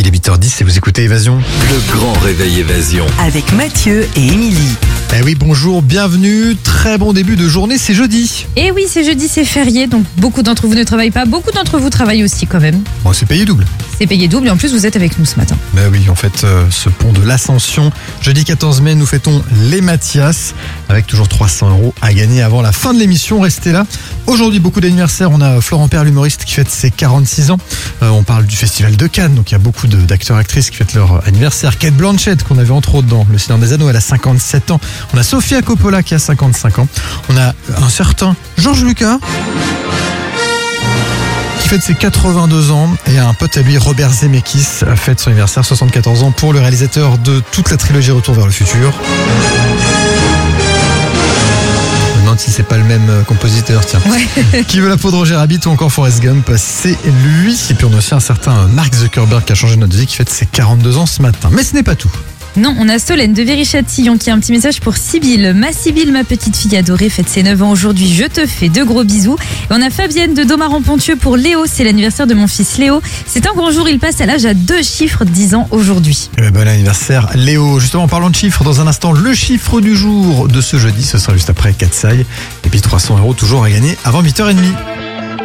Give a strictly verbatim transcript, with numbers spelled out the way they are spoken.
Il est huit heures dix et vous écoutez Évasion. Le grand réveil Évasion. Avec Mathieu et Émilie. Eh oui, bonjour, bienvenue. Très bon début de journée, c'est jeudi. Et oui, c'est jeudi, c'est férié, donc beaucoup d'entre vous ne travaillent pas, beaucoup d'entre vous travaillent aussi quand même. Bon, c'est payé double. C'est payé double et en plus vous êtes avec nous ce matin. Ben oui, en fait, euh, ce pont de l'Ascension. Jeudi quatorze mai, nous fêtons les Mathias avec toujours trois cents euros à gagner avant la fin de l'émission. Restez là. Aujourd'hui, beaucoup d'anniversaires. On a Florent Père, l'humoriste, qui fête ses quarante-six ans. Euh, on parle du Festival de Cannes, donc il y a beaucoup de, d'acteurs actrices qui fêtent leur anniversaire. Cate Blanchett, qu'on avait entre autres dans Le Seigneur des Anneaux, elle a cinquante-sept ans. On a Sofia Coppola qui a cinquante-cinq ans. On a un certain Georges Lucas qui fête ses quatre-vingt-deux ans, et un pote à lui, Robert Zemeckis, fête son anniversaire, soixante-quatorze ans, pour le réalisateur de toute la trilogie Retour vers le futur. Je me demande si c'est pas le même compositeur, tiens. Ouais. Qui veut la peau de Roger Rabbit ou encore Forrest Gump, c'est lui. Et puis on a aussi un certain Mark Zuckerberg qui a changé notre vie, qui fête ses quarante-deux ans ce matin. Mais ce n'est pas tout. Non, on a Solène de Viry-Châtillon qui a un petit message pour Sybille. Ma Sybille, ma petite fille adorée, fête ses neuf ans aujourd'hui. Je te fais de gros bisous. Et on a Fabienne de Domaran-Pontieux pour Léo. C'est l'anniversaire de mon fils Léo. C'est un grand jour, il passe à l'âge à deux chiffres, dix ans aujourd'hui. Eh ben, bon anniversaire Léo. Justement, en parlant de chiffres, dans un instant, le chiffre du jour de ce jeudi, ce sera juste après Katsai. Et puis trois cents euros toujours à gagner avant huit heures trente.